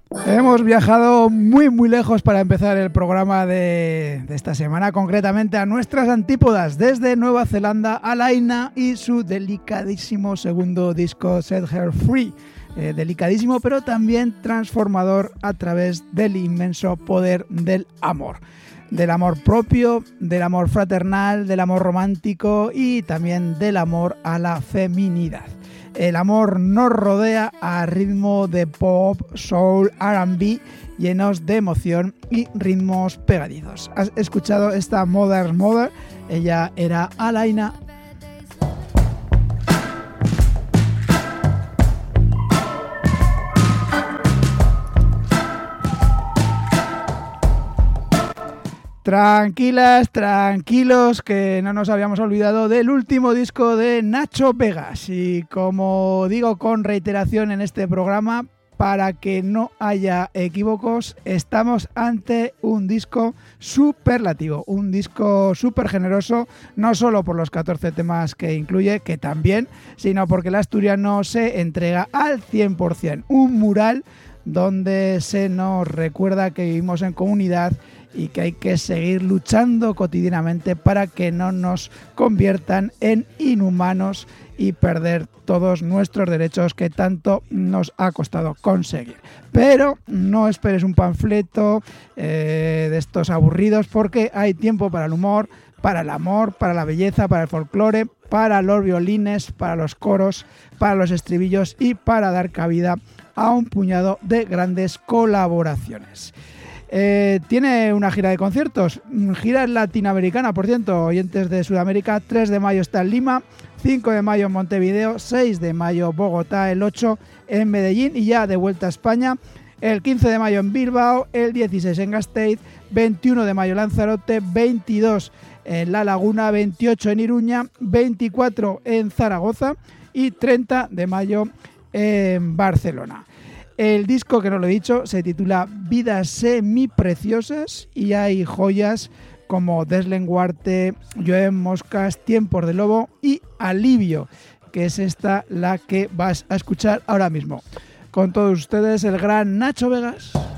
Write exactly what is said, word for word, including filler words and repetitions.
Hemos viajado muy muy lejos para empezar el programa de, de esta semana, concretamente a nuestras antípodas, desde Nueva Zelanda a Laina y su delicadísimo segundo disco Set Her Free. Eh, delicadísimo pero también transformador a través del inmenso poder del amor. Del amor propio, del amor fraternal, del amor romántico y también del amor a la feminidad. El amor nos rodea a ritmo de pop, soul, R and B, llenos de emoción y ritmos pegadizos. ¿Has escuchado esta Mother's Mother? Ella era Alaina. Tranquilas, tranquilos, que no nos habíamos olvidado del último disco de Nacho Vegas. Y como digo con reiteración en este programa, para que no haya equívocos, estamos ante un disco superlativo, un disco súper generoso, no solo por los catorce temas que incluye, que también, sino porque el asturiano se entrega al cien por ciento. Un mural donde se nos recuerda que vivimos en comunidad y que hay que seguir luchando cotidianamente para que no nos conviertan en inhumanos y perder todos nuestros derechos que tanto nos ha costado conseguir. Pero no esperes un panfleto eh, de estos aburridos, porque hay tiempo para el humor, para el amor, para la belleza, para el folclore, para los violines, para los coros, para los estribillos y para dar cabida a un puñado de grandes colaboraciones. Eh, tiene una gira de conciertos, gira latinoamericana, por cierto, oyentes de Sudamérica. Tres de mayo está en Lima, cinco de mayo en Montevideo, seis de mayo Bogotá, el ocho en Medellín y ya de vuelta a España, el quince de mayo en Bilbao, el dieciséis en Gasteiz, veintiuno de mayo Lanzarote, veintidós en La Laguna, veintiocho en Iruña, veinticuatro en Zaragoza y treinta de mayo en Barcelona. El disco, que no lo he dicho, se titula Vidas Semipreciosas y hay joyas como Deslenguarte, Llueven Moscas, Tiempos de Lobo y Alivio, que es esta la que vas a escuchar ahora mismo. Con todos ustedes, el gran Nacho Vegas.